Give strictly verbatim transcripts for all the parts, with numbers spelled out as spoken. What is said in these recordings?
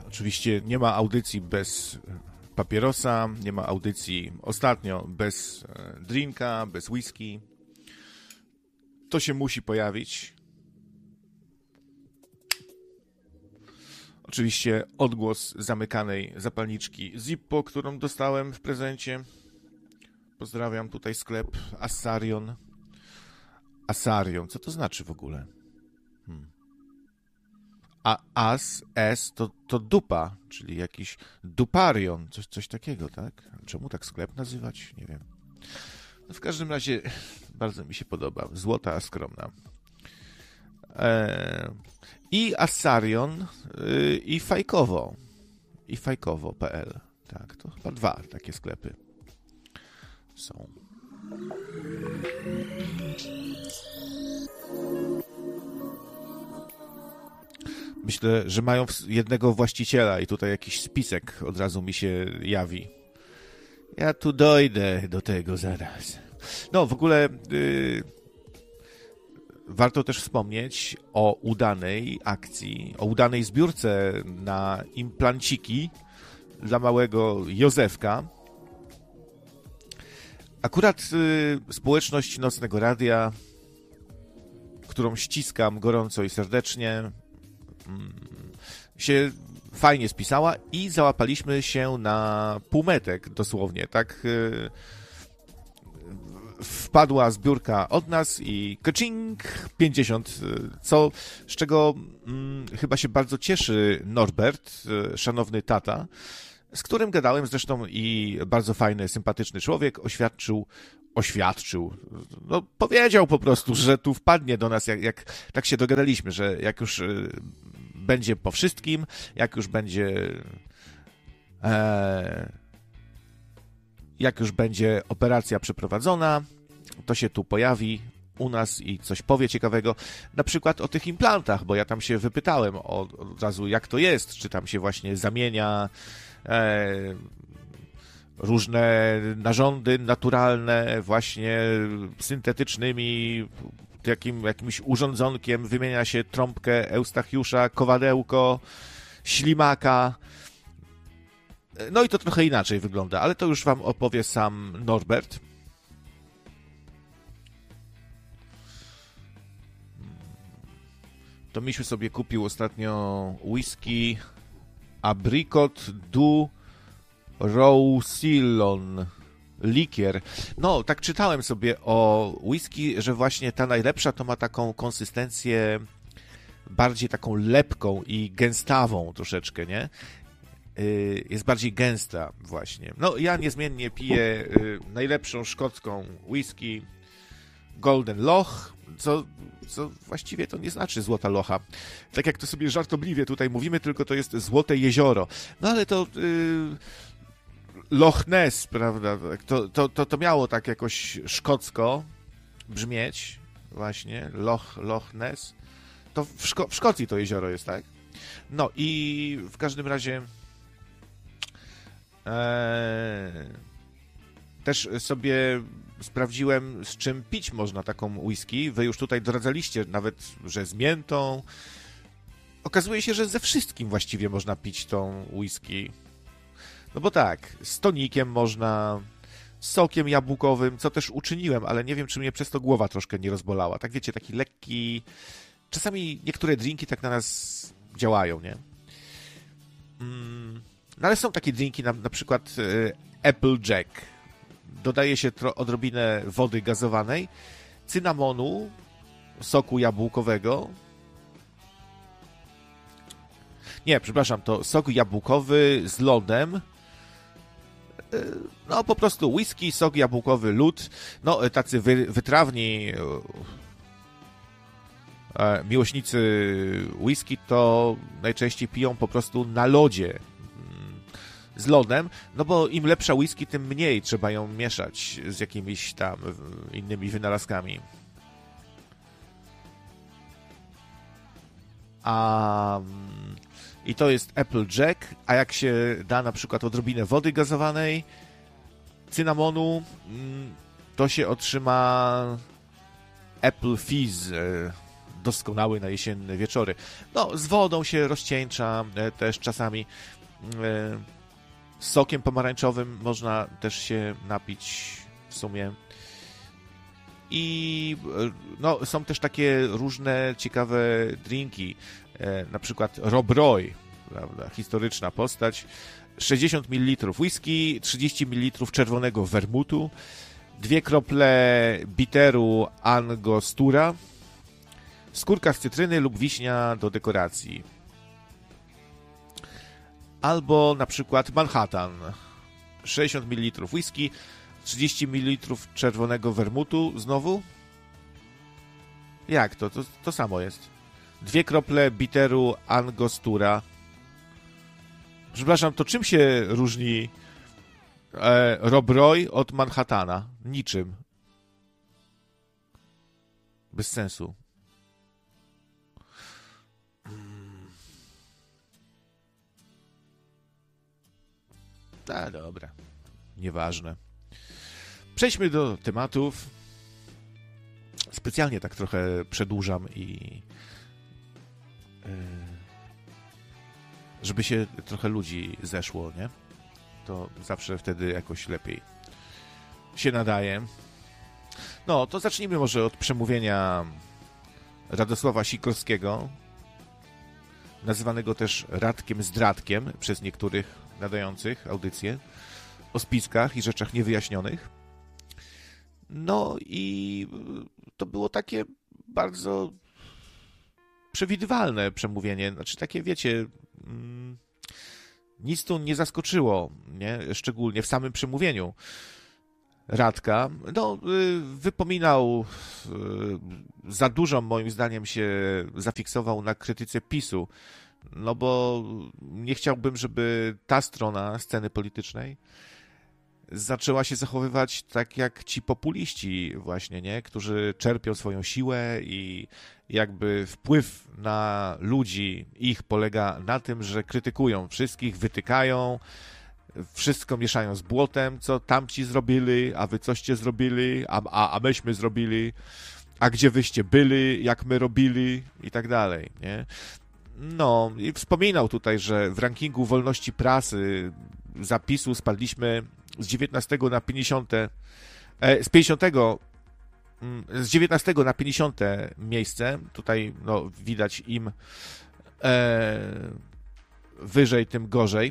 Oczywiście nie ma audycji bez papierosa, nie ma audycji ostatnio bez drinka, bez whisky. To się musi pojawić. Oczywiście odgłos zamykanej zapalniczki Zippo, którą dostałem w prezencie. Pozdrawiam tutaj sklep Assarion. Assarion, co to znaczy w ogóle? Hmm. A as, s to, to dupa, czyli jakiś duparion, coś, coś takiego, tak? Czemu tak sklep nazywać? Nie wiem. No w każdym razie bardzo mi się podoba. Złota, a skromna. Eee, I Assarion yy, i Fajkowo. I fajkowo kropka p l. Tak, to chyba dwa takie sklepy są. Myślę, że mają jednego właściciela i tutaj jakiś spisek od razu mi się jawi. Ja tu dojdę do tego zaraz. No, w ogóle yy, warto też wspomnieć o udanej akcji, o udanej zbiórce na implanciki dla małego Józefka. Akurat yy, społeczność Nocnego Radia, którą ściskam gorąco i serdecznie, się fajnie spisała i załapaliśmy się na półmetek dosłownie, tak? Wpadła zbiórka od nas i kaching, pięćdziesiąt, co, z czego hmm, chyba się bardzo cieszy Norbert, szanowny tata, z którym gadałem zresztą i bardzo fajny, sympatyczny człowiek, oświadczył, oświadczył, no powiedział po prostu, że tu wpadnie do nas, jak, jak tak się dogadaliśmy, że jak już będzie po wszystkim, jak już będzie e, jak już będzie operacja przeprowadzona, to się tu pojawi u nas i coś powie ciekawego, na przykład o tych implantach, bo ja tam się wypytałem od, od razu, jak to jest, czy tam się właśnie zamienia e, różne narządy naturalne właśnie syntetycznymi, jakim, jakimś urządzonkiem, wymienia się trąbkę Eustachiusza, kowadełko, ślimaka. No i to trochę inaczej wygląda, ale to już wam opowie sam Norbert. To Misiu sobie kupił ostatnio whisky Apricot du Roussillon likier. No, tak czytałem sobie o whisky, że właśnie ta najlepsza to ma taką konsystencję bardziej taką lepką i gęstawą troszeczkę, nie? Yy, jest bardziej gęsta właśnie. No, ja niezmiennie piję yy, najlepszą szkocką whisky Golden Loch, co, co właściwie to nie znaczy złota locha. Tak jak to sobie żartobliwie tutaj mówimy, tylko to jest złote jezioro. No, ale to... Yy, Loch Ness, prawda? To, to, to, to miało tak jakoś szkocko brzmieć, właśnie. Loch, Loch Ness. To w, Szko- w Szkocji to jezioro jest, tak? No i w każdym razie e, też sobie sprawdziłem, z czym pić można taką whisky. Wy już tutaj doradzaliście nawet, że z miętą. Okazuje się, że ze wszystkim właściwie można pić tą whisky. No bo tak, z tonikiem można, z sokiem jabłkowym, co też uczyniłem, ale nie wiem, czy mnie przez to głowa troszkę nie rozbolała. Tak wiecie, taki lekki... Czasami niektóre drinki tak na nas działają, nie? Mm, no ale są takie drinki, na, na przykład e, Applejack. Dodaje się tro, odrobinę wody gazowanej, cynamonu, soku jabłkowego. Nie, przepraszam, to sok jabłkowy z lodem. No po prostu whisky, sok jabłkowy, lód. No tacy wy, wytrawni e, miłośnicy whisky to najczęściej piją po prostu na lodzie z lodem, no bo im lepsza whisky, tym mniej trzeba ją mieszać z jakimiś tam innymi wynalazkami. A... I to jest Applejack, a jak się da na przykład odrobinę wody gazowanej, cynamonu, to się otrzyma Apple Fizz. doskonały na jesienne wieczory. No, z wodą się rozcieńcza też czasami. Z sokiem pomarańczowym można też się napić w sumie. I no, są też takie różne ciekawe drinki, na przykład Rob Roy, prawda, historyczna postać, sześćdziesiąt mililitrów whisky, trzydzieści mililitrów czerwonego wermutu, dwie krople bitteru Angostura, skórka z cytryny lub wiśnia do dekoracji. Albo na przykład Manhattan, sześćdziesiąt mililitrów whisky, trzydzieści mililitrów czerwonego wermutu znowu. Jak to? To, to samo jest. Dwie krople bitteru Angostura. Przepraszam, to czym się różni e, Rob Roy od Manhattana? Niczym. Bez sensu. A, dobra. Nieważne. Przejdźmy do tematów. Specjalnie tak trochę przedłużam i żeby się trochę ludzi zeszło, nie? To zawsze wtedy jakoś lepiej się nadaje. No, to zacznijmy może od przemówienia Radosława Sikorskiego, nazywanego też Radkiem Zdradkiem przez niektórych nadających audycje o spiskach i rzeczach niewyjaśnionych. No i to było takie bardzo przewidywalne przemówienie. Znaczy takie, wiecie, nic tu nie zaskoczyło, nie? Szczególnie w samym przemówieniu Radka. No, wypominał, za dużo moim zdaniem się zafiksował na krytyce PiSu, no bo nie chciałbym, żeby ta strona sceny politycznej zaczęła się zachowywać tak jak ci populiści właśnie, nie? Którzy czerpią swoją siłę i jakby wpływ na ludzi ich polega na tym, że krytykują wszystkich, wytykają, wszystko mieszają z błotem, co tamci zrobili, a wy coście zrobili, a, a, a myśmy zrobili, a gdzie wyście byli, jak my robili i tak dalej, nie? No, i wspominał tutaj, że w rankingu wolności prasy zapisu spadliśmy z dziewiętnastego na pięćdziesiąte, e, z pięćdziesiątego, z dziewiętnastego na pięćdziesiąte miejsce. Tutaj no, widać im e, wyżej, tym gorzej.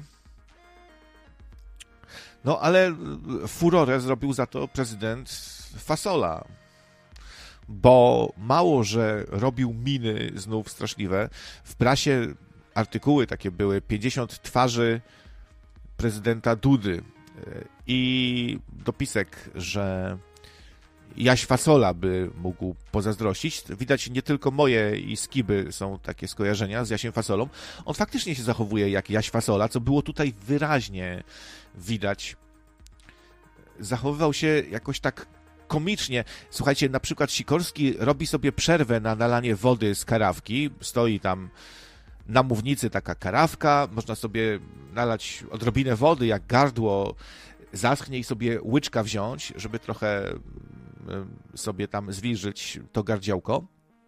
No, ale furorę zrobił za to prezydent Fasola, bo mało, że robił miny znów straszliwe. W prasie artykuły takie były, pięćdziesiąt twarzy prezydenta Dudy i dopisek, że Jaś Fasola by mógł pozazdrościć. Widać, nie tylko moje i Skiby są takie skojarzenia z Jasiem Fasolą. On faktycznie się zachowuje jak Jaś Fasola, co było tutaj wyraźnie widać. Zachowywał się jakoś tak komicznie. Słuchajcie, na przykład Sikorski robi sobie przerwę na nalanie wody z karawki. Stoi tam na mównicy taka karawka, można sobie nalać odrobinę wody, jak gardło zaschnie i sobie łyczka wziąć, żeby trochę sobie tam zwilżyć to gardziołko.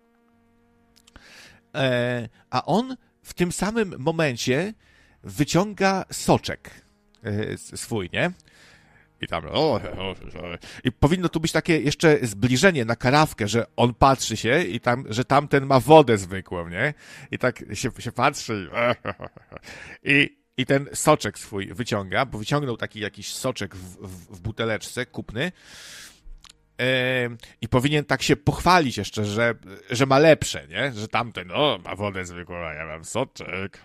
E, a on w tym samym momencie wyciąga soczek e, swój, nie? I tam, o, o, o, i powinno tu być takie jeszcze zbliżenie na karawkę, że on patrzy się i tam, że tamten ma wodę zwykłą, nie? I tak się, się patrzy i, i ten soczek swój wyciąga, bo wyciągnął taki jakiś soczek w, w, w buteleczce kupny yy, i powinien tak się pochwalić jeszcze, że, że ma lepsze, nie? Że tamten, o, ma wodę zwykłą, a ja mam soczek.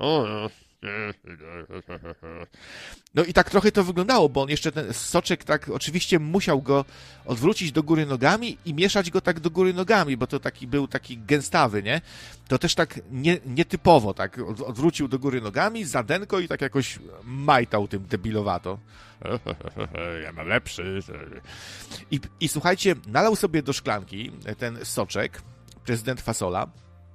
No i tak trochę to wyglądało, bo on jeszcze ten soczek tak oczywiście musiał go odwrócić do góry nogami i mieszać go tak do góry nogami, bo to taki był taki gęstawy, nie? To też tak nie, nietypowo, tak odwrócił do góry nogami, zadenko i tak jakoś majtał tym debilowato. Ja mam lepszy. I, i słuchajcie, nalał sobie do szklanki ten soczek, prezydent Fasola,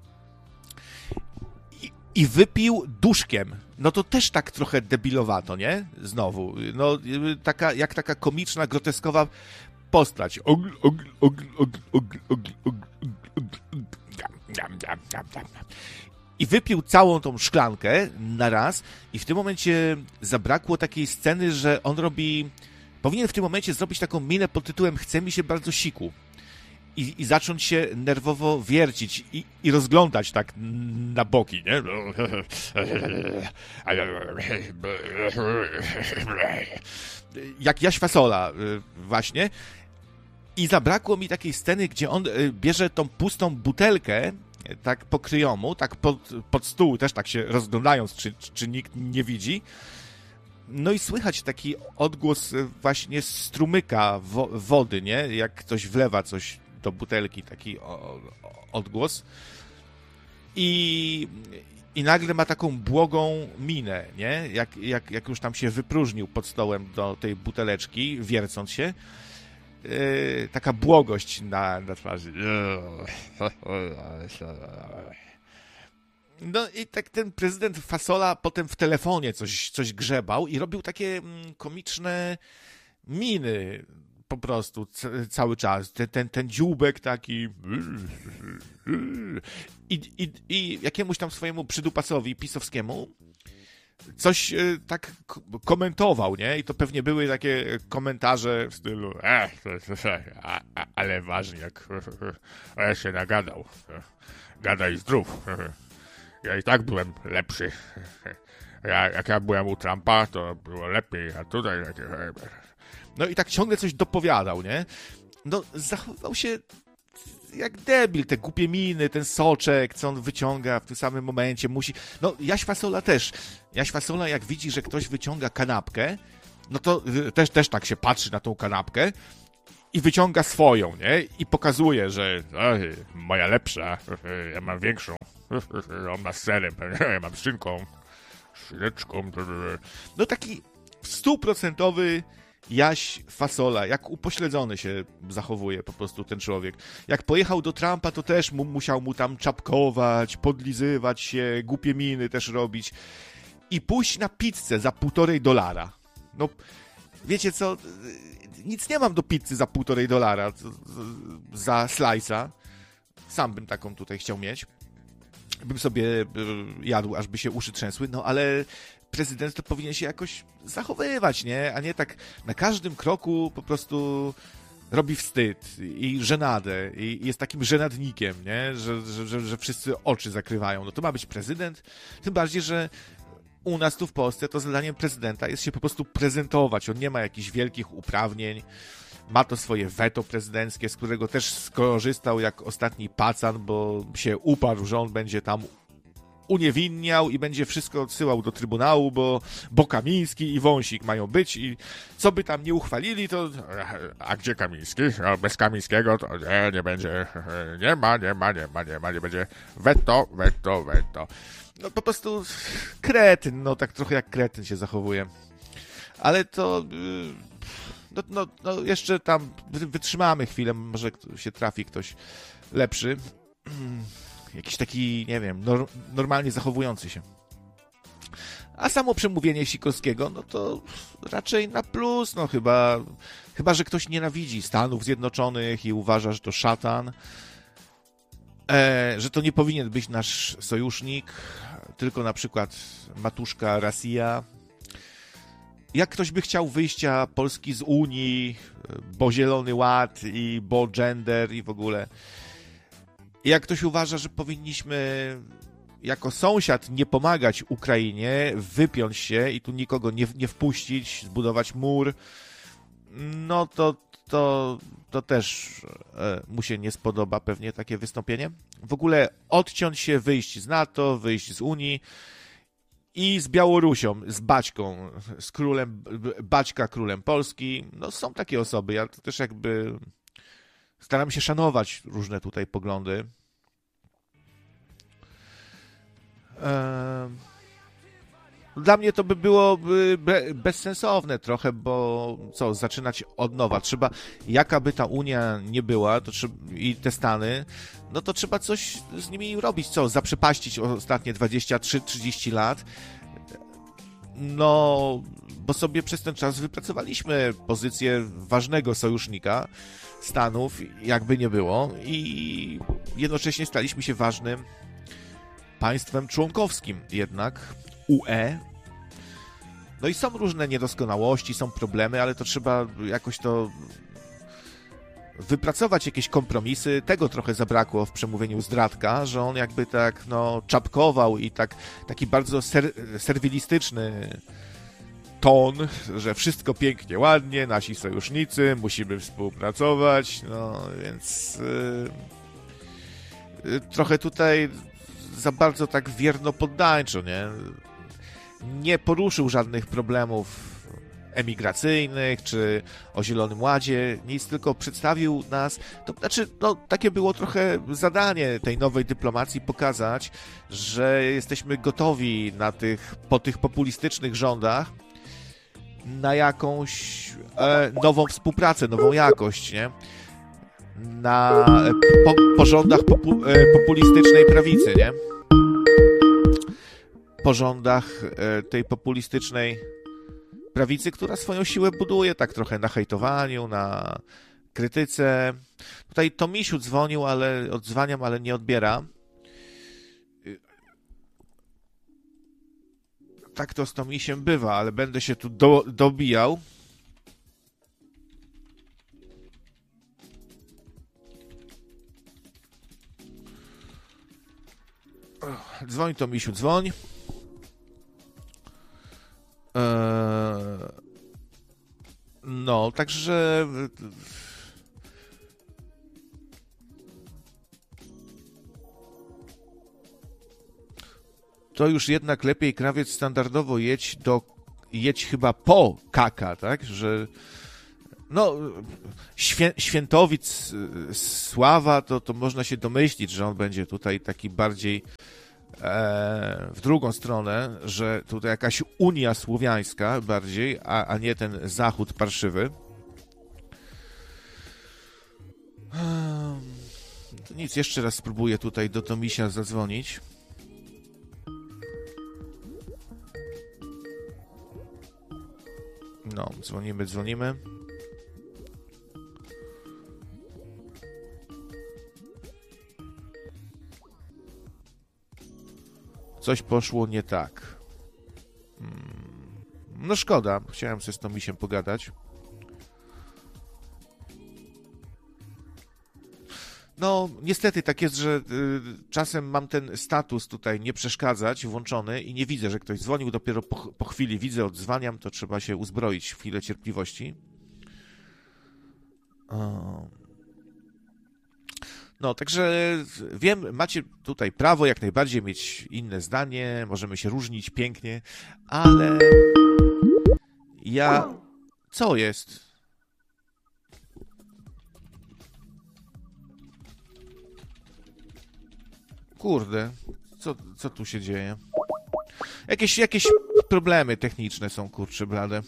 i wypił duszkiem. No to też tak trochę debilowato, nie? Znowu. No, taka, jak taka komiczna, groteskowa postać. Ogl, ogl, ogl, ogl, ogl, ogl, ogl, ogl, ogl. I wypił całą tą szklankę na raz i w tym momencie zabrakło takiej sceny, że on robi... Powinien w tym momencie zrobić taką minę pod tytułem chce mi się bardzo siku. I, i zacząć się nerwowo wiercić i, i rozglądać tak na boki, nie? Jak Jaś Fasola właśnie. I zabrakło mi takiej sceny, gdzie on bierze tą pustą butelkę tak po kryjomu, tak pod, pod stół, też tak się rozglądając, czy, czy nikt nie widzi. No i słychać taki odgłos właśnie strumyka wo- wody, nie? Jak ktoś wlewa coś do butelki, taki o, o, odgłos. I, I nagle ma taką błogą minę, nie? Jak, jak, jak już tam się wypróżnił pod stołem do tej buteleczki, wiercąc się. Yy, taka błogość na, na twarzy. No i tak ten prezydent Fasola potem w telefonie coś, coś grzebał i robił takie mm, komiczne miny po prostu c- cały czas. Ten, ten, ten dzióbek taki I, i, i jakiemuś tam swojemu przydupasowi pisowskiemu coś e, tak k- komentował, nie? I to pewnie były takie komentarze w stylu eh, a, a, ale ważnie jak ja się nagadał. Gadaj zdrów. Ja i tak byłem lepszy. Ja, jak ja byłem u Trumpa, to było lepiej, a tutaj... No i tak ciągle coś dopowiadał, nie? No, zachowywał się jak debil, te głupie miny, ten soczek, co on wyciąga w tym samym momencie, musi... No, Jaś Fasola też. Jaś Fasola, jak widzi, że ktoś wyciąga kanapkę, no to też, też tak się patrzy na tą kanapkę i wyciąga swoją, nie? I pokazuje, że oj, moja lepsza, ja mam większą. On ma z serem, ja mam z szynką, szyneczką. No taki stuprocentowy Jaś Fasola, jak upośledzony się zachowuje po prostu ten człowiek. Jak pojechał do Trumpa, to też mu, musiał mu tam czapkować, podlizywać się, głupie miny też robić i pójść na pizzę za półtorej dolara. No, wiecie co, nic nie mam do pizzy za półtorej dolara, za slice'a. Sam bym taką tutaj chciał mieć. Bym sobie jadł, aż by się uszy trzęsły, no ale prezydent to powinien się jakoś zachowywać, nie? A nie tak na każdym kroku po prostu robi wstyd i żenadę i jest takim żenadnikiem, nie? Że, że, że, że wszyscy oczy zakrywają. No to ma być prezydent, tym bardziej, że u nas tu w Polsce to zadaniem prezydenta jest się po prostu prezentować. On nie ma jakichś wielkich uprawnień. Ma to swoje weto prezydenckie, z którego też skorzystał jak ostatni pacan, bo się uparł, że on będzie tam uniewinniał i będzie wszystko odsyłał do Trybunału, bo, bo Kamiński i Wąsik mają być i co by tam nie uchwalili, to... A gdzie Kamiński? A bez Kamińskiego to nie, nie będzie. Nie ma, nie ma, nie ma, nie ma, nie będzie. Weto, weto, weto. No po prostu kretyn, no tak trochę jak kretyn się zachowuje. Ale to... No, no, no jeszcze tam wytrzymamy chwilę, może się trafi ktoś lepszy. Jakiś taki, nie wiem, nor- normalnie zachowujący się. A samo przemówienie Sikorskiego, no to raczej na plus, no chyba, chyba że ktoś nienawidzi Stanów Zjednoczonych i uważa, że to szatan, e, że to nie powinien być nasz sojusznik, tylko na przykład matuszka Rosja. Jak ktoś by chciał wyjścia Polski z Unii, bo Zielony Ład i bo gender i w ogóle. Jak ktoś uważa, że powinniśmy jako sąsiad nie pomagać Ukrainie, wypiąć się i tu nikogo nie, nie wpuścić, zbudować mur, no to, to, to też e, mu się nie spodoba pewnie takie wystąpienie. W ogóle odciąć się, wyjść z NATO, wyjść z Unii i z Białorusią, z Baćką, z królem, Baćka królem Polski. No są takie osoby, ja to też jakby staram się szanować różne tutaj poglądy. Dla mnie to by było bezsensowne trochę, bo co, zaczynać od nowa. Trzeba, jaka by ta Unia nie była to trzeba, i te Stany, no to trzeba coś z nimi robić. Co, zaprzepaścić ostatnie dwadzieścia trzy trzydzieści lat. No, bo sobie przez ten czas wypracowaliśmy pozycję ważnego sojusznika Stanów, jakby nie było, i jednocześnie staliśmy się ważnym państwem członkowskim jednak U E. No i są różne niedoskonałości, są problemy, ale to trzeba jakoś to wypracować, jakieś kompromisy. Tego trochę zabrakło w przemówieniu Zdradka, że on jakby tak, no, czapkował i tak, taki bardzo ser, serwilistyczny ton, że wszystko pięknie, ładnie, nasi sojusznicy, musimy współpracować, no więc yy, yy, trochę tutaj za bardzo tak wiernopoddańczo, nie? Nie poruszył żadnych problemów emigracyjnych, czy o Zielonym Ładzie, nic, tylko przedstawił nas, to znaczy, no, takie było trochę zadanie tej nowej dyplomacji, pokazać, że jesteśmy gotowi na tych, po tych populistycznych rządach na jakąś e, nową współpracę, nową jakość, nie? Na po, po rządach popu, e, populistycznej prawicy, nie? Po rządach e, tej populistycznej prawicy, która swoją siłę buduje tak trochę na hejtowaniu, na krytyce. Tutaj Tomisiu dzwonił, ale odzwaniam, ale nie odbiera. Tak to z Tomisiem bywa, ale będę się tu do, dobijał. Dzwoń, Tomisiu, dzwoń. No, także to już jednak lepiej, krawiec, standardowo jedź do jedź chyba po Kaka, tak? Że no, świę, Świętowic Sława, to, to można się domyślić, że on będzie tutaj taki bardziej w drugą stronę, że tutaj jakaś Unia Słowiańska bardziej, a, a nie ten Zachód parszywy. To nic, jeszcze raz spróbuję tutaj do Tomisia zadzwonić. No, dzwonimy, dzwonimy. Coś poszło nie tak. No szkoda, chciałem sobie z Tomisiem pogadać. No, niestety tak jest, że y, czasem mam ten status tutaj nie przeszkadzać włączony i nie widzę, że ktoś dzwonił, dopiero po, po chwili widzę, odzwaniam, to trzeba się uzbroić w chwilę cierpliwości. O. No, także wiem, macie tutaj prawo jak najbardziej mieć inne zdanie, możemy się różnić pięknie, ale ja... Co jest? Kurde, co, co tu się dzieje? Jakieś, jakieś problemy techniczne są, kurczę blade.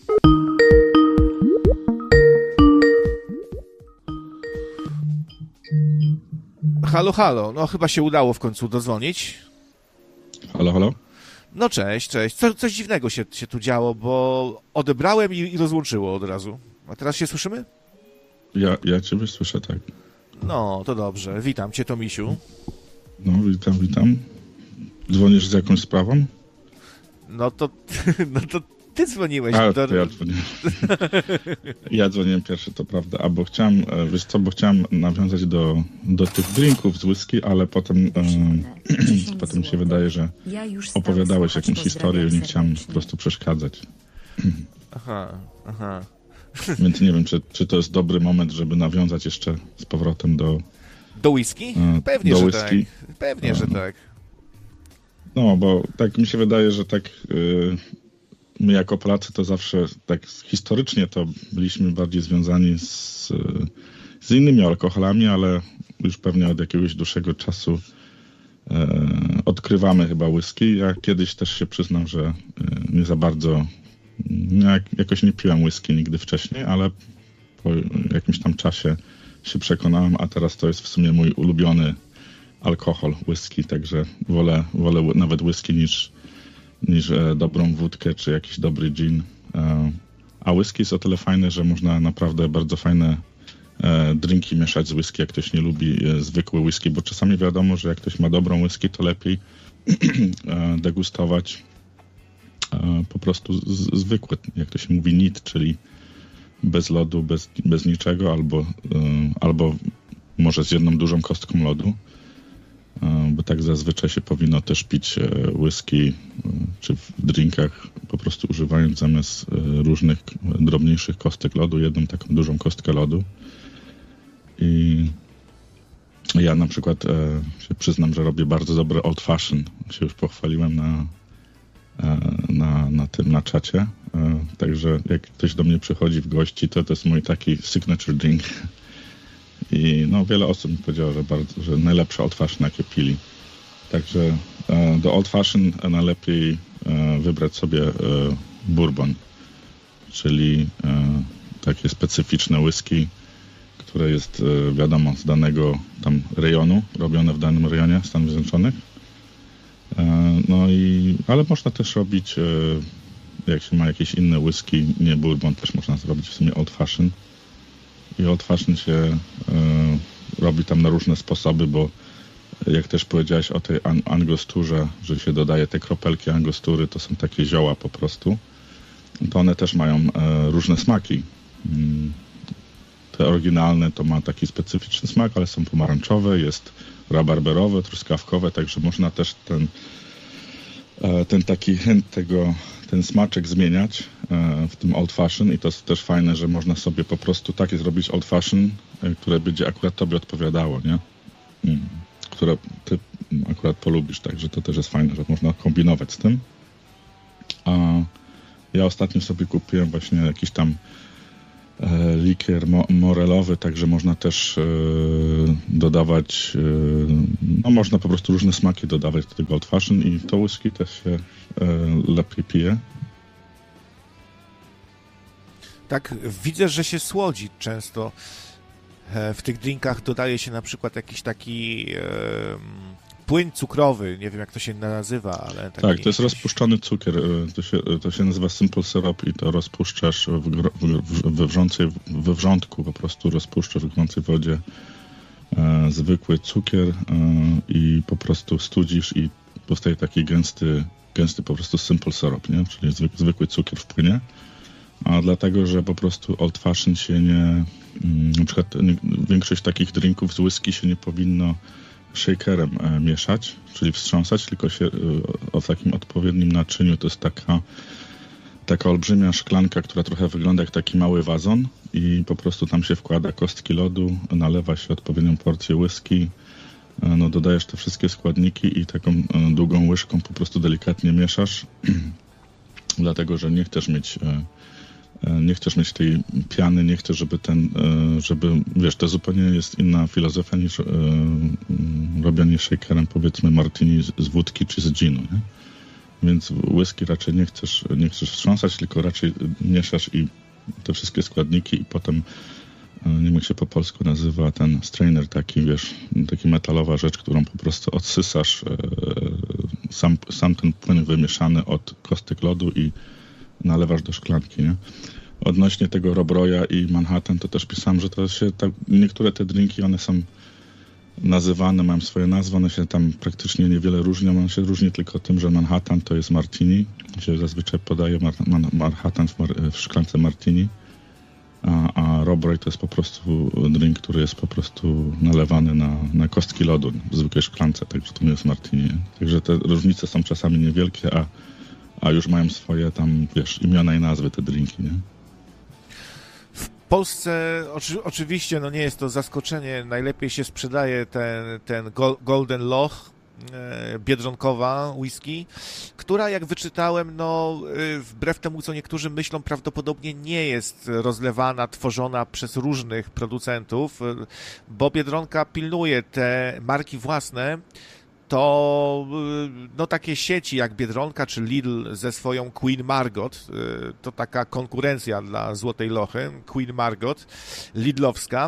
Halo, halo, no chyba się udało w końcu dodzwonić. Halo, halo? No cześć, cześć. Co, coś dziwnego się, się tu działo, bo odebrałem i, i rozłączyło od razu. A teraz się słyszymy? Ja, ja ciebie słyszę, tak. No, to dobrze. Witam cię, Tomisiu. No, witam, witam. Dzwonisz z jakąś sprawą? No to, no to ty dzwoniłeś. A, do... to ja dzwoniłem. Ja dzwoniłem pierwszy, to prawda. A bo chciałem, wiesz co, bo chciałem nawiązać do, do tych drinków z whisky, ale potem, e, potem mi się wydaje, że opowiadałeś jakąś historię i nie chciałem po prostu przeszkadzać. Aha, aha. Więc nie wiem, czy, czy to jest dobry moment, żeby nawiązać jeszcze z powrotem do... Do whisky? Pewnie, do że whisky. tak. Pewnie, no, że tak. No, bo tak mi się wydaje, że tak yy, my jako Polacy to zawsze tak historycznie to byliśmy bardziej związani z, yy, z innymi alkoholami, ale już pewnie od jakiegoś dłuższego czasu yy, odkrywamy chyba whisky. Ja kiedyś też się przyznam, że yy, nie za bardzo, jak, jakoś nie piłem whisky nigdy wcześniej, ale po jakimś tam czasie się przekonałem, a teraz to jest w sumie mój ulubiony alkohol, whisky, także wolę, wolę nawet whisky niż, niż e, dobrą wódkę czy jakiś dobry gin. E, a whisky jest o tyle fajne, że można naprawdę bardzo fajne drinki mieszać z whisky, jak ktoś nie lubi zwykły whisky, bo czasami wiadomo, że jak ktoś ma dobrą whisky, to lepiej degustować po prostu z, zwykłe, jak to się mówi, neat, czyli bez lodu, bez, bez niczego, albo, albo może z jedną dużą kostką lodu, bo tak zazwyczaj się powinno też pić whisky czy w drinkach, po prostu używając zamiast różnych drobniejszych kostek lodu, jedną taką dużą kostkę lodu. I ja na przykład się przyznam, że robię bardzo dobre old fashion. Się już pochwaliłem na, na, na tym, na czacie. Także jak ktoś do mnie przychodzi w gości, to to jest mój taki signature drink. I no, wiele osób mi powiedziało, że, bardzo, że najlepsze old fashion, jakie pili. Także e, do old fashion najlepiej e, wybrać sobie e, bourbon, czyli e, takie specyficzne whisky, które jest e, wiadomo z danego tam rejonu, robione w danym rejonie Stanów Zjednoczonych. E, no i, ale można też robić, e, jak się ma jakieś inne whisky, nie bourbon, też można zrobić w sumie old fashion. I old fashion się e, robi tam na różne sposoby, bo jak też powiedziałeś o tej an- angosturze, że się dodaje te kropelki angostury, to są takie zioła po prostu, to one też mają e, różne smaki. Mm, te oryginalne to ma taki specyficzny smak, ale są pomarańczowe, jest rabarberowe, truskawkowe, także można też ten, e, ten taki hint tego, ten smaczek zmieniać e, w tym old fashion i to jest też fajne, że można sobie po prostu takie zrobić old fashion, e, które będzie akurat tobie odpowiadało, nie? Mm. Które ty akurat polubisz, także to też jest fajne, że można kombinować z tym. A ja ostatnio sobie kupiłem właśnie jakiś tam e, likier mo- morelowy, także można też e, dodawać, e, no można po prostu różne smaki dodawać do tego old fashion i to whisky też się e, lepiej pije. Tak, widzę, że się słodzi często. W tych drinkach dodaje się na przykład jakiś taki e, płyn cukrowy, nie wiem jak to się nazywa, ale... Taki tak, to jest jakiś... rozpuszczony cukier, to się, to się nazywa simple syrup i to rozpuszczasz w, w, we, wrzącej, we wrzątku, po prostu rozpuszczasz w gorącej wodzie e, zwykły cukier e, i po prostu studzisz i powstaje taki gęsty, gęsty po prostu simple syrup, nie? Czyli zwykły, zwykły cukier w płynie. A dlatego, że po prostu old fashion się nie... Na przykład większość takich drinków z whisky się nie powinno shakerem e, mieszać, czyli wstrząsać, tylko się e, o takim odpowiednim naczyniu. To jest taka, taka olbrzymia szklanka, która trochę wygląda jak taki mały wazon i po prostu tam się wkłada kostki lodu, nalewa się odpowiednią porcję whisky, e, no dodajesz te wszystkie składniki i taką e, długą łyżką po prostu delikatnie mieszasz, dlatego, że nie chcesz mieć... E, Nie chcesz mieć tej piany, nie chcesz, żeby ten, żeby, wiesz, to zupełnie jest inna filozofia niż e, robienie shakerem, powiedzmy, martini z, z wódki czy z ginu, nie? Więc whisky raczej nie chcesz, nie chcesz wstrząsać, tylko raczej mieszasz i te wszystkie składniki i potem, nie wiem jak się po polsku nazywa, ten strainer taki, wiesz, taki metalowa rzecz, którą po prostu odsysasz, e, sam, sam ten płyn wymieszany od kostek lodu i nalewasz do szklanki, nie? Odnośnie tego Rob Roya i Manhattan, to też pisałem, że to się tak, niektóre te drinki, one są nazywane, mają swoje nazwy, one się tam praktycznie niewiele różnią, one się różni tylko tym, że Manhattan to jest martini, się zazwyczaj podaje Mar- Man- Manhattan w, mar- w szklance martini, a, a Rob Roy to jest po prostu drink, który jest po prostu nalewany na, na kostki lodu w zwykłej szklance, także to nie jest martini, nie? Także te różnice są czasami niewielkie, a a już mają swoje tam, wiesz, imiona i nazwy te drinki, nie? W Polsce oczy, oczywiście, no nie jest to zaskoczenie, najlepiej się sprzedaje ten, ten Golden Loch, e, biedronkowa whisky, która, jak wyczytałem, no wbrew temu, co niektórzy myślą, prawdopodobnie nie jest rozlewana, tworzona przez różnych producentów, bo Biedronka pilnuje te marki własne. to no takie sieci jak Biedronka czy Lidl ze swoją Queen Margot, to taka konkurencja dla Złotej Lochy, Queen Margot, lidlowska.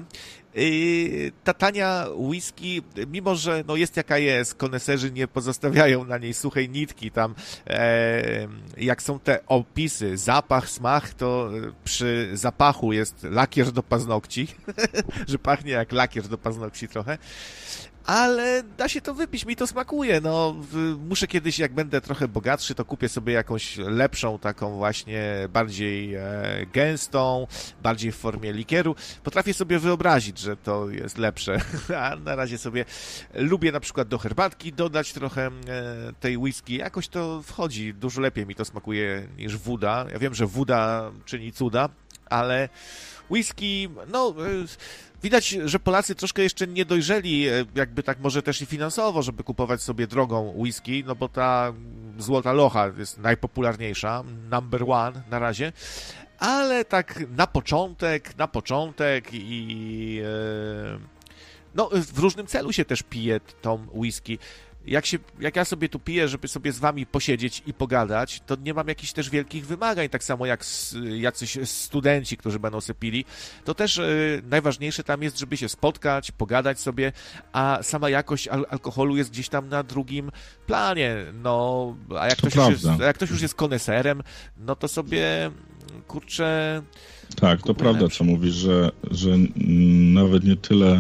Ta tania whisky, mimo że no jest jaka jest, koneserzy nie pozostawiają na niej suchej nitki, tam e, jak są te opisy, zapach, smak, to przy zapachu jest lakier do paznokci, że pachnie jak lakier do paznokci trochę, ale da się to wypić, mi to smakuje, no muszę kiedyś, jak będę trochę bogatszy, to kupię sobie jakąś lepszą, taką właśnie bardziej e, gęstą, bardziej w formie likieru. Potrafię sobie wyobrazić, że to jest lepsze, a na razie sobie lubię na przykład do herbatki dodać trochę e, tej whisky, jakoś to wchodzi, dużo lepiej mi to smakuje niż woda. Ja wiem, że woda czyni cuda, ale whisky, no... E, widać, że Polacy troszkę jeszcze nie dojrzeli, jakby tak może też i finansowo, żeby kupować sobie drogą whisky, no bo ta Złota Locha jest najpopularniejsza, number one na razie, ale tak na początek, na początek i no w różnym celu się też pije tą whisky. Jak, się, jak ja sobie tu piję, żeby sobie z wami posiedzieć i pogadać, to nie mam jakichś też wielkich wymagań, tak samo jak jacyś studenci, którzy będą sobie pili. To też y, najważniejsze tam jest, żeby się spotkać, pogadać sobie, a sama jakość al- alkoholu jest gdzieś tam na drugim planie. No, a jak ktoś, już jest, a jak ktoś już jest koneserem, no to sobie, kurczę... Tak, to prawda, lepsze. Co mówisz, że, że nawet nie tyle...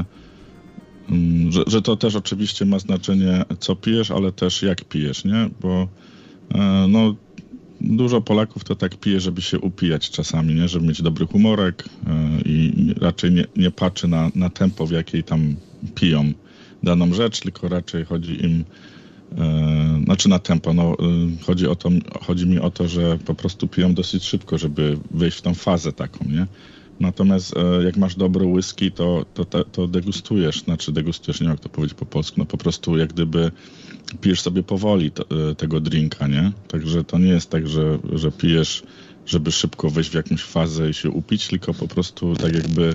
Że, że to też oczywiście ma znaczenie, co pijesz, ale też jak pijesz, nie? Bo e, no, dużo Polaków to tak pije, żeby się upijać czasami, nie? Żeby mieć dobry humorek e, i raczej nie, nie patrzy na, na tempo, w jakiej tam piją daną rzecz, tylko raczej chodzi im, e, znaczy na tempo, no, e, chodzi o to, chodzi mi o to, że po prostu piją dosyć szybko, żeby wejść w tą fazę taką, nie? Natomiast e, jak masz dobre whisky, to, to, to, to degustujesz, znaczy degustujesz, nie wiem jak to powiedzieć po polsku, no po prostu jak gdyby pijesz sobie powoli to, e, tego drinka, nie? Także to nie jest tak, że, że pijesz, żeby szybko wejść w jakąś fazę i się upić, tylko po prostu tak jakby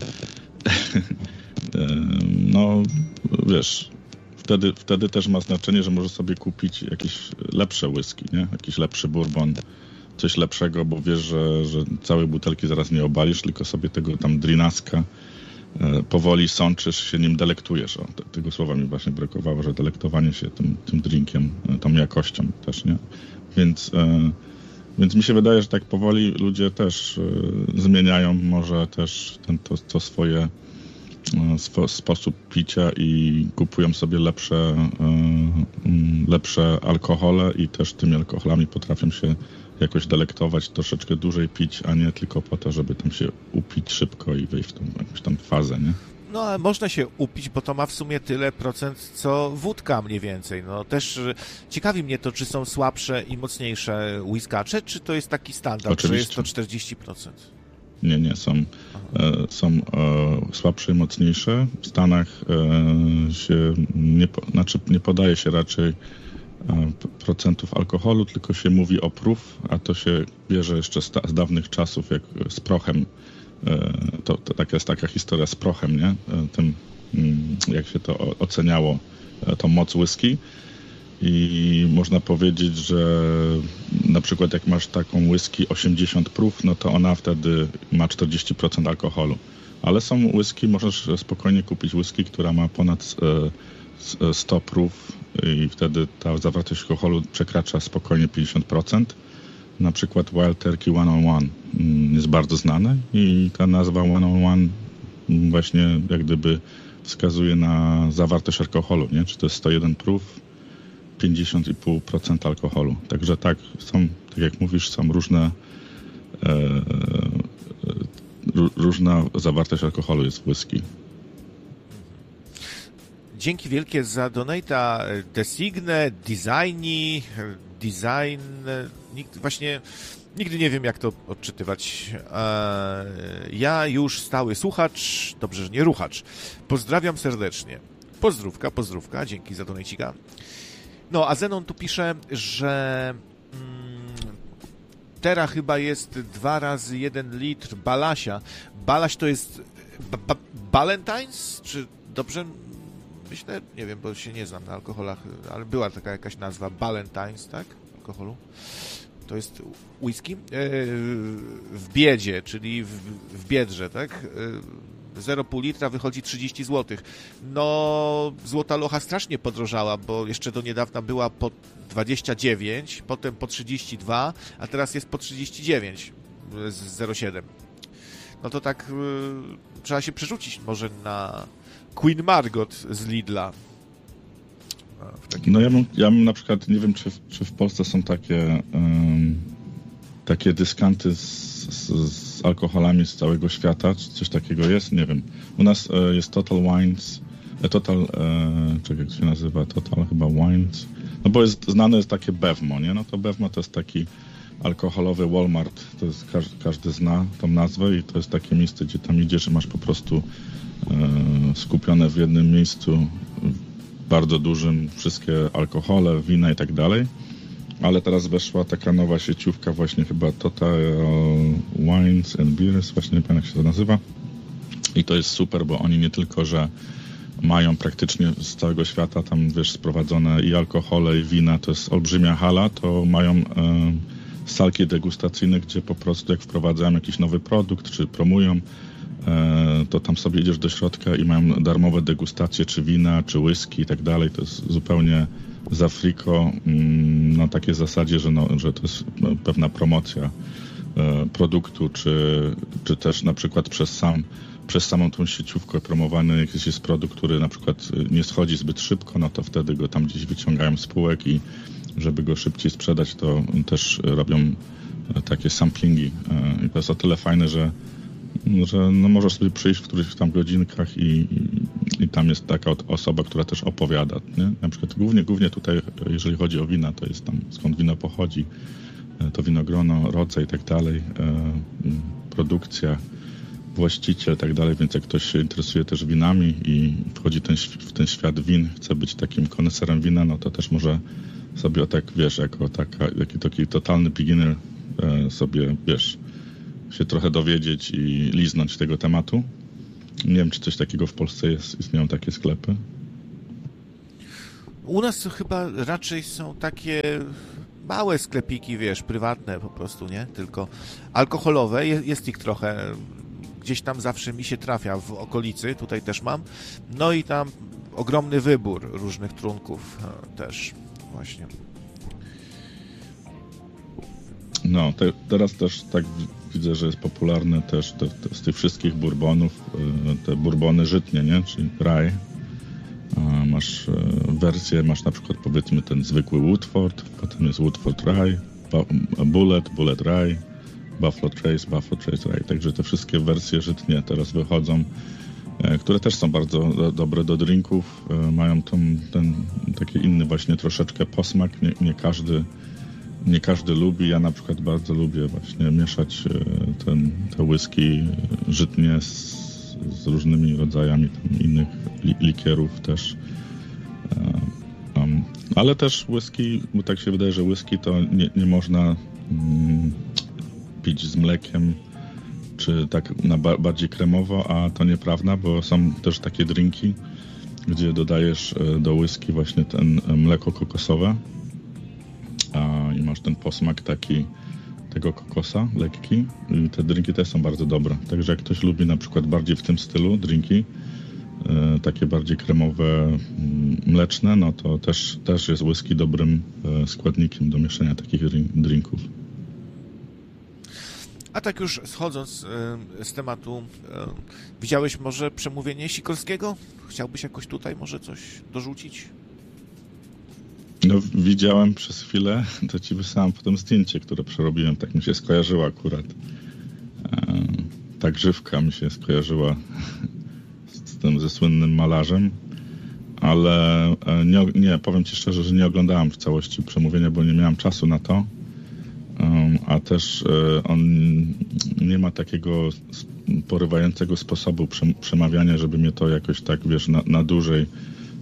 e, no wiesz, wtedy, wtedy też ma znaczenie, że możesz sobie kupić jakieś lepsze whisky, nie? Jakiś lepszy bourbon, coś lepszego, bo wiesz, że, że całej butelki zaraz nie obalisz, tylko sobie tego tam drinaska e, powoli sączysz, się nim delektujesz. O, te, tego słowa mi właśnie brakowało, że delektowanie się tym, tym drinkiem, e, tą jakością też, nie? Więc, e, więc mi się wydaje, że tak powoli ludzie też e, zmieniają może też ten, to, to swoje e, swo, sposób picia i kupują sobie lepsze, e, lepsze alkohole i też tymi alkoholami potrafią się jakoś delektować, troszeczkę dłużej pić, a nie tylko po to, żeby tam się upić szybko i wejść w tą jakąś tam fazę, nie? No, ale można się upić, bo to ma w sumie tyle procent, co wódka mniej więcej. No, też ciekawi mnie to, czy są słabsze i mocniejsze whiskacze, czy to jest taki standard, oczywiście, że jest to czterdzieści procent? Nie, nie, są, e, są e, słabsze i mocniejsze. W Stanach e, się nie, znaczy nie podaje się raczej procentów alkoholu, tylko się mówi o proof, a to się bierze jeszcze z, ta, z dawnych czasów, jak z prochem, to, to taka jest taka historia z prochem, nie? Tym, jak się to oceniało, tą moc whisky i można powiedzieć, że na przykład jak masz taką whisky osiemdziesiąt proof, no to ona wtedy ma czterdzieści procent alkoholu, ale są whisky, możesz spokojnie kupić whisky, która ma ponad sto proof i wtedy ta zawartość alkoholu przekracza spokojnie pięćdziesiąt procent. Na przykład Wild Turkey sto jeden jest bardzo znane i ta nazwa sto jeden właśnie jak gdyby wskazuje na zawartość alkoholu, nie? Czy to jest sto jeden proof, pięćdziesiąt i pół procent alkoholu. Także tak, są, tak jak mówisz, są różne e, e, różna zawartość alkoholu jest w whisky. Dzięki wielkie za donate'a. Designe, designi, design, nikt, właśnie nigdy nie wiem, jak to odczytywać. Ja już stały słuchacz, dobrze, że nie ruchacz. Pozdrawiam serdecznie. Pozdrówka, pozdrówka, dzięki za donatecika. No, a Zenon tu pisze, że mm, teraz chyba jest dwa razy jeden litr Balasia. Balaś to jest ba- ba- Ballantines? Czy dobrze myślę, nie wiem, bo się nie znam na alkoholach, ale była taka jakaś nazwa, Ballantines, tak? Alkoholu. To jest whisky. W biedzie, czyli w, w biedrze, tak? zero przecinek pięć litra wychodzi trzydzieści złotych. No, złota locha strasznie podrożała, bo jeszcze do niedawna była po dwadzieścia dziewięć, potem po trzydzieści dwa, a teraz jest po trzydzieści dziewięć z zero przecinek siedem. No to tak y, trzeba się przerzucić może na Queen Margot z Lidla. No ja bym, ja bym na przykład, nie wiem, czy w, czy w Polsce są takie um, takie dyskanty z, z, z alkoholami z całego świata, czy coś takiego jest, nie wiem. U nas e, jest Total Wines, e, Total, e, czekaj, jak się nazywa, Total chyba Wines, no bo jest znane jest takie Bevmo, nie? No to Bevmo to jest taki alkoholowy Walmart, to jest, każdy, każdy zna tą nazwę i to jest takie miejsce, gdzie tam idziesz, że masz po prostu e, skupione w jednym miejscu bardzo dużym wszystkie alkohole, wina i tak dalej, ale teraz weszła taka nowa sieciówka właśnie chyba Total Wines and Beers, właśnie nie pamiętam jak się to nazywa i to jest super, bo oni nie tylko, że mają praktycznie z całego świata tam wiesz sprowadzone i alkohole i wina, to jest olbrzymia hala, to mają e, salki degustacyjne, gdzie po prostu jak wprowadzają jakiś nowy produkt, czy promują, to tam sobie idziesz do środka i mają darmowe degustacje, czy wina, czy whisky i tak dalej. To jest zupełnie za friko na takiej zasadzie, że, no, że to jest pewna promocja produktu, czy, czy też na przykład przez sam przez samą tą sieciówkę promowany jakiś jest produkt, który na przykład nie schodzi zbyt szybko, no to wtedy go tam gdzieś wyciągają z półek i żeby go szybciej sprzedać, to też robią takie samplingi. I to jest o tyle fajne, że że no możesz sobie przyjść w którychś tam godzinkach i, i, i tam jest taka osoba, która też opowiada, nie? Na przykład głównie, głównie tutaj, jeżeli chodzi o wina, to jest tam skąd wino pochodzi, to winogrono, rodzaj i tak dalej, e, produkcja, właściciel i tak dalej, więc jak ktoś się interesuje też winami i wchodzi ten, w ten świat win, chce być takim koneserem wina, no to też może sobie tak, wiesz, jako taka, taki, taki totalny beginner e, sobie, wiesz, się trochę dowiedzieć i liznąć tego tematu. Nie wiem, czy coś takiego w Polsce jest, istnieją takie sklepy. U nas to chyba raczej są takie małe sklepiki, wiesz, prywatne po prostu, nie? Tylko alkoholowe, jest, jest ich trochę, gdzieś tam zawsze mi się trafia w okolicy, tutaj też mam. No i tam ogromny wybór różnych trunków też właśnie. No, te, teraz też tak widzę, że jest popularne też te, te, z tych wszystkich bourbonów, te bourbony żytnie, nie? Czyli rye. Masz wersję, masz na przykład powiedzmy ten zwykły Woodford, potem jest Woodford Rye, Bullet, Bullet Rye, Buffalo Trace, Buffalo Trace Rye. Także te wszystkie wersje żytnie teraz wychodzą, które też są bardzo do, dobre do drinków. Mają tą, ten taki inny właśnie troszeczkę posmak. Nie, nie każdy Nie każdy lubi, ja na przykład bardzo lubię właśnie mieszać ten, te whisky żytnie z, z różnymi rodzajami tam innych li, likierów też. Um, ale też whisky, bo tak się wydaje, że whisky to nie, nie można um, pić z mlekiem, czy tak na ba- bardziej kremowo, a to nieprawda, bo są też takie drinki, gdzie dodajesz do whisky właśnie ten mleko kokosowe. A, i masz ten posmak taki tego kokosa, lekki. I te drinki też są bardzo dobre. Także jak ktoś lubi na przykład bardziej w tym stylu drinki, e, takie bardziej kremowe, m, mleczne, no to też, też jest whisky dobrym e, składnikiem do mieszania takich drinków. A tak już schodząc e, z tematu, e, widziałeś może przemówienie Sikorskiego? Chciałbyś jakoś tutaj może coś dorzucić? No widziałem przez chwilę, to ci wysłałem potem zdjęcie, które przerobiłem, tak mi się skojarzyło akurat. E, ta grzywka mi się skojarzyła z tym ze słynnym malarzem, ale e, nie, nie, powiem ci szczerze, że nie oglądałem w całości przemówienia, bo nie miałem czasu na to, e, a też e, on nie ma takiego porywającego sposobu przemawiania, żeby mnie to jakoś tak, wiesz, na, na dłużej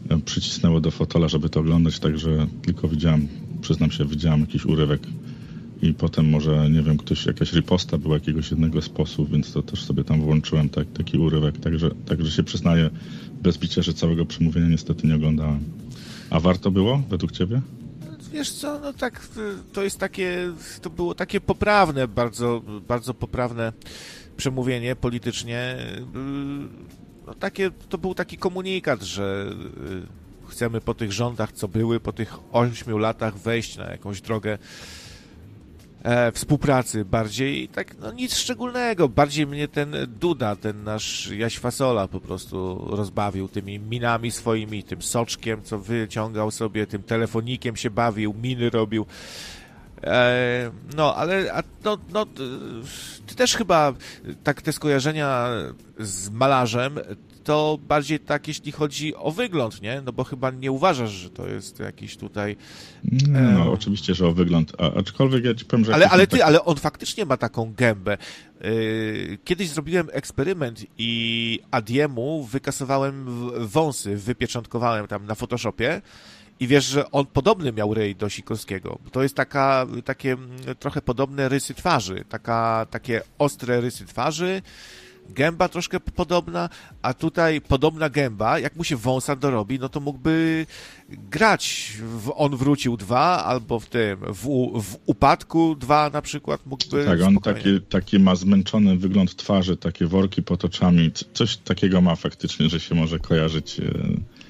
przycisnęło do fotela, żeby to oglądać, także tylko widziałem, przyznam się, widziałem jakiś urywek i potem może, nie wiem, ktoś, jakaś riposta była jakiegoś jednego z posłów, więc to też sobie tam włączyłem tak, taki urywek, także, także się przyznaję bez bicia, że całego przemówienia niestety nie oglądałem. A warto było według ciebie? Wiesz co, no tak, to jest takie, to było takie poprawne, bardzo, bardzo poprawne przemówienie politycznie. No takie, to był taki komunikat, że chcemy po tych rządach, co były, po tych ośmiu latach wejść na jakąś drogę e, współpracy bardziej. Tak, no nic szczególnego. Bardziej mnie ten Duda, ten nasz Jaś Fasola po prostu rozbawił tymi minami swoimi, tym soczkiem, co wyciągał sobie, tym telefonikiem się bawił, miny robił. E, no, ale a, no, no, ty też chyba tak te skojarzenia z malarzem to bardziej tak, jeśli chodzi o wygląd, nie? No bo chyba nie uważasz, że to jest jakiś tutaj... No, no um... oczywiście, że o wygląd, a, aczkolwiek ja ci powiem, że... Ale, ale ty, tak... ale on faktycznie ma taką gębę. Yy, kiedyś zrobiłem eksperyment i Adiemu wykasowałem wąsy, wypieczątkowałem tam na Photoshopie i wiesz, że on podobny miał ryj do Sikorskiego. To jest taka, takie trochę podobne rysy twarzy, taka, takie ostre rysy twarzy, gęba troszkę podobna, a tutaj podobna gęba, jak mu się wąsa dorobi, no to mógłby grać w On wrócił dwa, albo w tym, w, w Upadku dwa na przykład mógłby... Tak, on taki, taki ma zmęczony wygląd twarzy, takie worki pod oczami, coś takiego ma faktycznie, że się może kojarzyć e,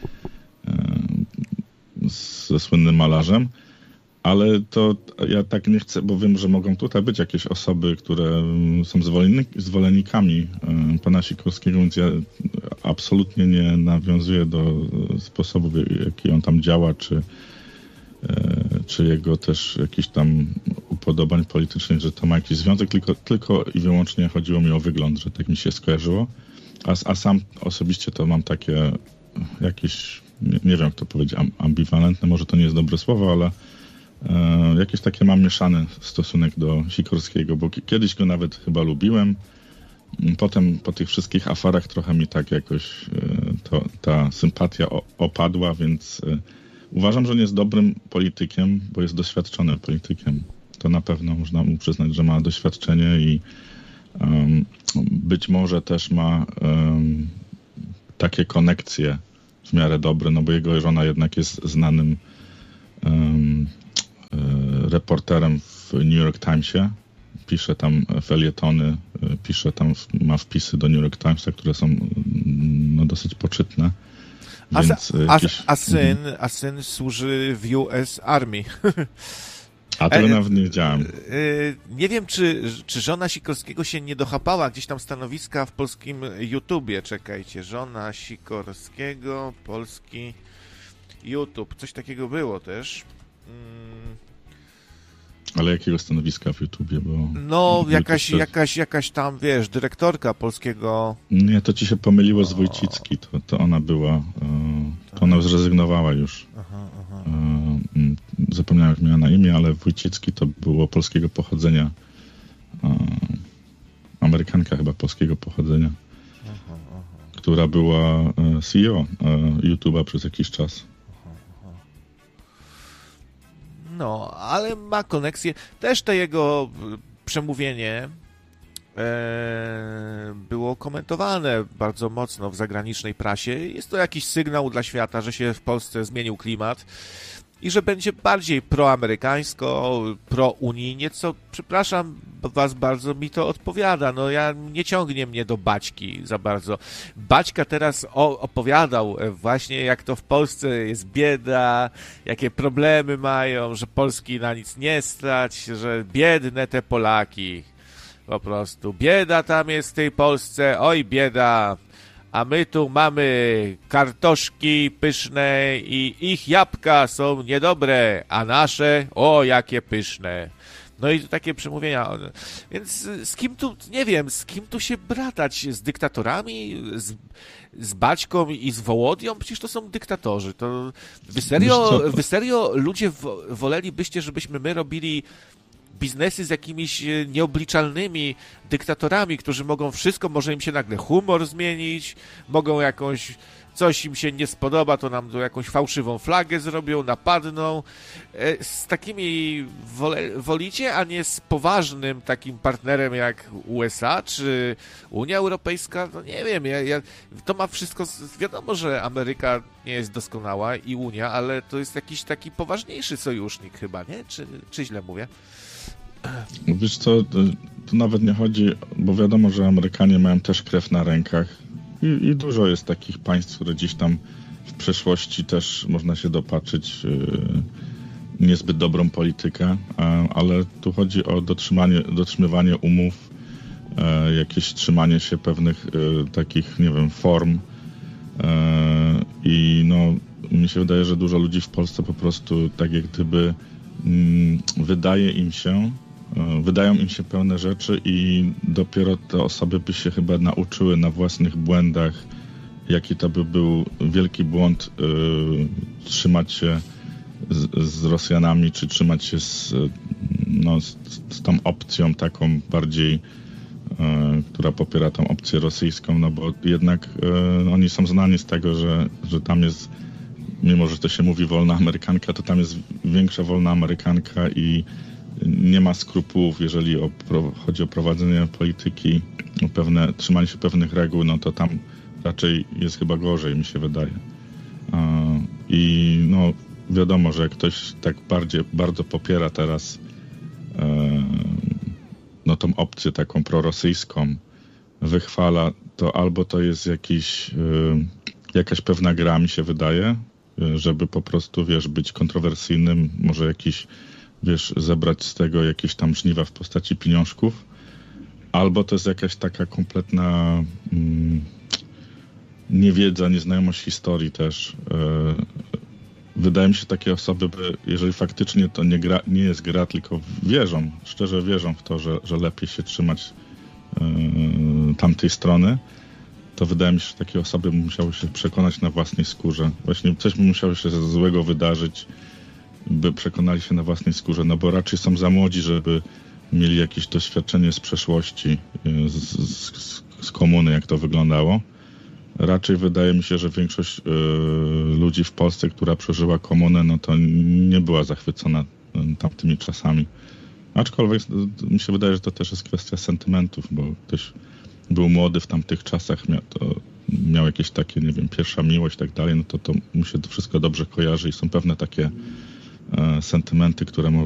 e, ze słynnym malarzem. Ale to ja tak nie chcę, bo wiem, że mogą tutaj być jakieś osoby, które są zwolennikami pana Sikorskiego, więc ja absolutnie nie nawiązuję do sposobu, w jaki on tam działa, czy, czy jego też jakichś tam upodobań politycznych, że to ma jakiś związek, tylko, tylko i wyłącznie chodziło mi o wygląd, że tak mi się skojarzyło. A, a sam osobiście to mam takie jakieś, nie, nie wiem jak to powiedzieć, ambiwalentne, może to nie jest dobre słowo, ale E, jakieś takie mam mieszany stosunek do Sikorskiego, bo k- kiedyś go nawet chyba lubiłem. Potem po tych wszystkich aferach trochę mi tak jakoś e, to, ta sympatia o, opadła, więc e, uważam, że on jest dobrym politykiem, bo jest doświadczonym politykiem. To na pewno można mu przyznać, że ma doświadczenie i um, być może też ma um, takie konekcje w miarę dobre, no bo jego żona jednak jest znanym um, reporterem w New York Timesie, pisze tam felietony, pisze tam, ma wpisy do New York Timesa, które są no, dosyć poczytne. A, więc a, jakieś... a, syn, a syn służy w U S Army. A tego e, nawet nie wiedziałem. E, nie wiem, czy, czy żona Sikorskiego się nie dochapała gdzieś tam stanowiska w polskim YouTubie. Czekajcie, żona Sikorskiego, polski YouTube. Coś takiego było też. Ale jakiego stanowiska w YouTubie? Bo no, jakaś, jakaś, jakaś tam, wiesz, dyrektorka polskiego... Nie, to ci się pomyliło z Wójcicki. To, to ona była... To ona zrezygnowała już. Aha, aha. Zapomniałem, jak miała na imię, ale Wójcicki to było polskiego pochodzenia. Amerykanka chyba polskiego pochodzenia. Aha, aha. Która była C E O YouTube'a przez jakiś czas. No, ale ma koneksję. Też to jego przemówienie e, było komentowane bardzo mocno w zagranicznej prasie. Jest to jakiś sygnał dla świata, że się w Polsce zmienił klimat i że będzie bardziej proamerykańsko, prounijnie, co, przepraszam was bardzo, mi to odpowiada. No ja, nie ciągnie mnie do Baćki za bardzo. Baćka teraz o, opowiadał właśnie, jak to w Polsce jest bieda, jakie problemy mają, że Polski na nic nie stać, że biedne te Polaki. Po prostu bieda tam jest w tej Polsce, oj bieda. A my tu mamy kartoszki pyszne i ich jabłka są niedobre, a nasze, o jakie pyszne. No i takie przemówienia. Więc z kim tu, nie wiem, z kim tu się bratać? Z dyktatorami? Z, z Baćką i z Wołodią? Przecież to są dyktatorzy. To wy serio, wy serio ludzie wolelibyście, żebyśmy my robili biznesy z jakimiś nieobliczalnymi dyktatorami, którzy mogą wszystko, może im się nagle humor zmienić, mogą jakąś coś im się nie spodoba, to nam tu jakąś fałszywą flagę zrobią, napadną. Z takimi wole, wolicie, a nie z poważnym takim partnerem jak U S A czy Unia Europejska? No nie wiem, ja, ja, to ma wszystko, wiadomo, że Ameryka nie jest doskonała i Unia, ale to jest jakiś taki poważniejszy sojusznik chyba, nie? Czy, czy źle mówię? Wiesz co, tu nawet nie chodzi, bo wiadomo, że Amerykanie mają też krew na rękach i, i dużo jest takich państw, które gdzieś tam w przeszłości też można się dopatrzyć yy, niezbyt dobrą politykę, yy, ale tu chodzi o dotrzymanie, dotrzymywanie umów, yy, jakieś trzymanie się pewnych yy, takich, nie wiem, form yy, i no mi się wydaje, że dużo ludzi w Polsce po prostu tak jak gdyby yy, wydaje im się, Wydają im się pełne rzeczy i dopiero te osoby by się chyba nauczyły na własnych błędach, jaki to by był wielki błąd yy, trzymać się z, z Rosjanami, czy trzymać się z, no, z, z tą opcją taką bardziej, yy, która popiera tą opcję rosyjską, no bo jednak yy, oni są znani z tego, że, że tam jest, mimo że to się mówi wolna Amerykanka, to tam jest większa wolna Amerykanka i nie ma skrupułów, jeżeli o, chodzi o prowadzenie polityki, o pewne, trzymanie się pewnych reguł, no to tam raczej jest chyba gorzej, mi się wydaje. I no wiadomo, że jak ktoś tak bardziej, bardzo popiera teraz no tą opcję taką prorosyjską, wychwala, to albo to jest jakiś, jakaś pewna gra, mi się wydaje, żeby po prostu, wiesz, być kontrowersyjnym, może jakiś wiesz, zebrać z tego jakieś tam żniwa w postaci pieniążków, albo to jest jakaś taka kompletna mm, niewiedza, nieznajomość historii też. Yy, wydaje mi się, takie osoby, by, jeżeli faktycznie to nie, gra, nie jest gra, tylko wierzą, szczerze wierzą w to, że, że lepiej się trzymać yy, tamtej strony, to wydaje mi się, że takie osoby musiały się przekonać na własnej skórze. Właśnie coś by musiało się złego wydarzyć, by przekonali się na własnej skórze, no bo raczej są za młodzi, żeby mieli jakieś doświadczenie z przeszłości, z, z, z komuny, jak to wyglądało. Raczej wydaje mi się, że większość y, ludzi w Polsce, która przeżyła komunę, no to nie była zachwycona y, tamtymi czasami. Aczkolwiek y, mi się wydaje, że to też jest kwestia sentymentów, bo ktoś był młody w tamtych czasach, miał, to, miał jakieś takie, nie wiem, pierwsza miłość i tak dalej, no to, to mu się to wszystko dobrze kojarzy i są pewne takie sentymenty, które